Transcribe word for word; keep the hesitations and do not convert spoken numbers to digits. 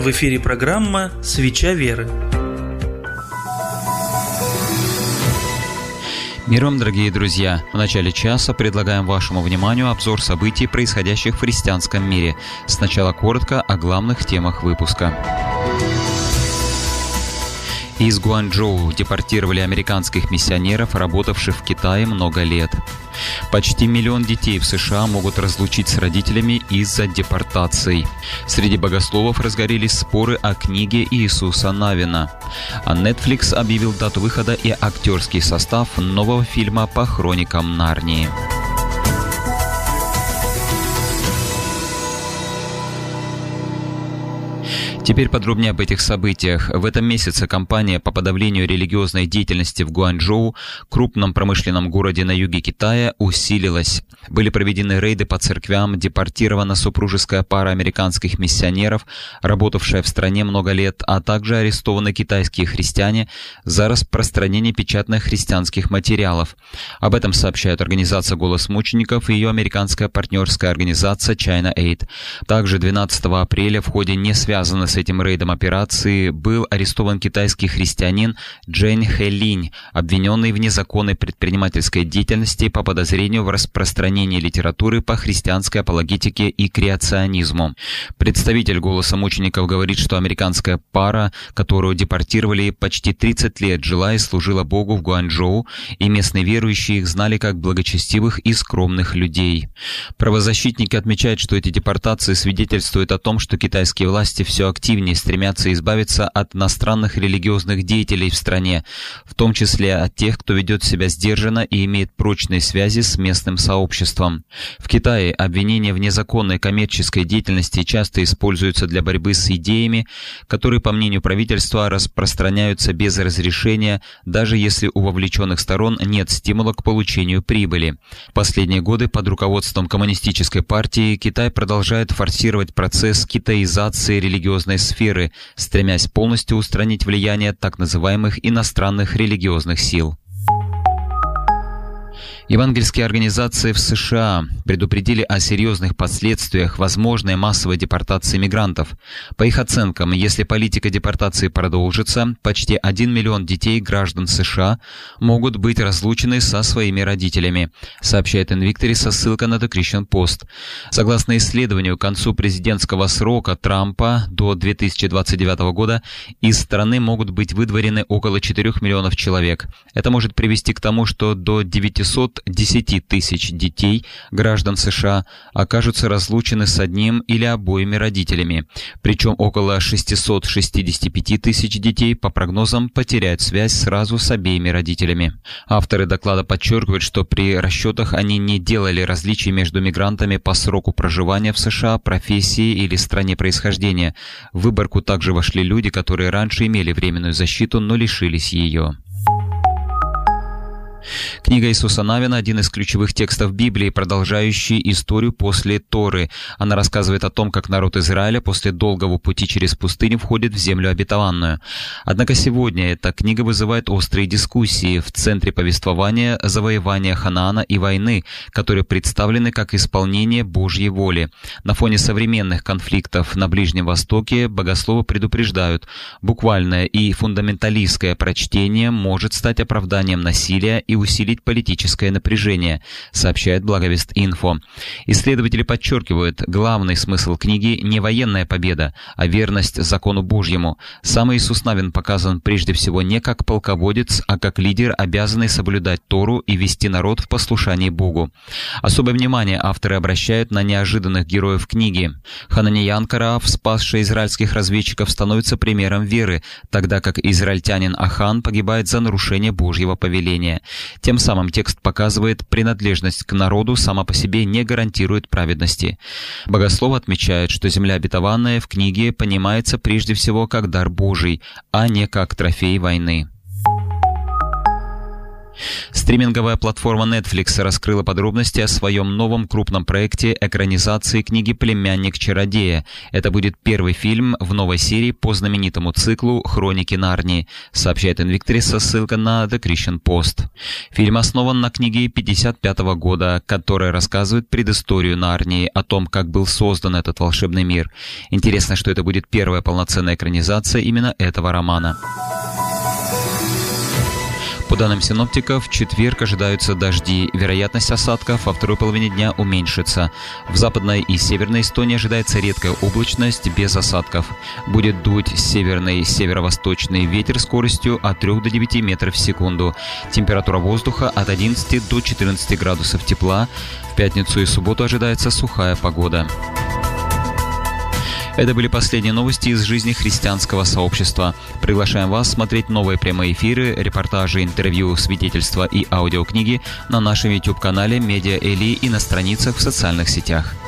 В эфире программа «Свеча веры». Мир вам, дорогие друзья! В начале часа предлагаем вашему вниманию обзор событий, происходящих в христианском мире. Сначала коротко о главных темах выпуска. Из Гуанчжоу депортировали американских миссионеров, работавших в Китае много лет. Почти миллион детей в США могут разлучить с родителями из-за депортаций. Среди богословов разгорелись споры о книге Иисуса Навина. А Netflix объявил дату выхода и актерский состав нового фильма по хроникам Нарнии. Теперь подробнее об этих событиях. В этом месяце кампания по подавлению религиозной деятельности в Гуанчжоу, крупном промышленном городе на юге Китая, усилилась. Были проведены рейды по церквям, депортирована супружеская пара американских миссионеров, работавшая в стране много лет, а также арестованы китайские христиане за распространение печатных христианских материалов. Об этом сообщает организация «Голос мучеников» и ее американская партнерская организация China Aid. Также двенадцатого апреля в ходе не связанной с этим рейдом операции был арестован китайский христианин Джэнь Хэлинь, обвиненный в незаконной предпринимательской деятельности по подозрению в распространении литературы по христианской апологетике и креационизму. Представитель «Голоса мучеников» говорит, что американская пара, которую депортировали, почти тридцать лет жила и служила Богу в Гуанчжоу, и местные верующие их знали как благочестивых и скромных людей. Правозащитники отмечают, что эти депортации свидетельствуют о том, что китайские власти все активнее активнее стремятся избавиться от иностранных религиозных деятелей в стране, в том числе от тех, кто ведет себя сдержанно и имеет прочные связи с местным сообществом. В Китае обвинения в незаконной коммерческой деятельности часто используются для борьбы с идеями, которые, по мнению правительства, распространяются без разрешения, даже если у вовлеченных сторон нет стимула к получению прибыли. В последние годы под руководством Коммунистической партии Китай продолжает форсировать процесс китаизации религиозной сферы, стремясь полностью устранить влияние так называемых иностранных религиозных сил. Евангельские организации в США предупредили о серьезных последствиях возможной массовой депортации мигрантов. По их оценкам, если политика депортации продолжится, почти один миллион детей граждан США могут быть разлучены со своими родителями, сообщает Invictus со ссылкой на The Christian Post. Согласно исследованию, к концу президентского срока Трампа до две тысячи двадцать девятого года из страны могут быть выдворены около четырёх миллионов человек. Это может привести к тому, что до девятисот десяти тысяч детей, граждан США, окажутся разлучены с одним или обоими родителями. Причем около шестисот шестидесяти пяти тысяч детей, по прогнозам, потеряют связь сразу с обеими родителями. Авторы доклада подчеркивают, что при расчетах они не делали различий между мигрантами по сроку проживания в США, профессии или стране происхождения. В выборку также вошли люди, которые раньше имели временную защиту, но лишились ее. Книга Иисуса Навина – один из ключевых текстов Библии, продолжающий историю после Торы. Она рассказывает о том, как народ Израиля после долгого пути через пустыню входит в землю обетованную. Однако сегодня эта книга вызывает острые дискуссии. В центре повествования – завоевания Ханаана и войны, которые представлены как исполнение Божьей воли. На фоне современных конфликтов на Ближнем Востоке богословы предупреждают, буквальное и фундаменталистское прочтение может стать оправданием насилия и усилить политическое напряжение, сообщает Благовест.Инфо. Исследователи подчеркивают, главный смысл книги не военная победа, а верность закону Божьему. Сам Иисус Навин показан прежде всего не как полководец, а как лидер, обязанный соблюдать Тору и вести народ в послушании Богу. Особое внимание авторы обращают на неожиданных героев книги. Хананиян Караав, спасший израильских разведчиков, становится примером веры, тогда как израильтянин Ахан погибает за нарушение Божьего повеления. Тем самым текст показывает, принадлежность к народу сама по себе не гарантирует праведности. Богословы отмечают, что земля обетованная в книге понимается прежде всего как дар Божий, а не как трофей войны. Стриминговая платформа Netflix раскрыла подробности о своем новом крупном проекте экранизации книги «Племянник чародея». Это будет первый фильм в новой серии по знаменитому циклу «Хроники Нарнии», сообщает Invictus со ссылкой на The Christian Post. Фильм основан на книге пятьдесят пятого года, которая рассказывает предысторию Нарнии, о том, как был создан этот волшебный мир. Интересно, что это будет первая полноценная экранизация именно этого романа. По данным синоптиков, в четверг ожидаются дожди. Вероятность осадков во второй половине дня уменьшится. В западной и северной Эстонии ожидается редкая облачность без осадков. Будет дуть северный северо-восточный ветер скоростью от трёх до девяти метров в секунду. Температура воздуха от одиннадцати до четырнадцати градусов тепла. В пятницу и субботу ожидается сухая погода. Это были последние новости из жизни христианского сообщества. Приглашаем вас смотреть новые прямые эфиры, репортажи, интервью, свидетельства и аудиокниги на нашем YouTube-канале Медиа Эли и на страницах в социальных сетях.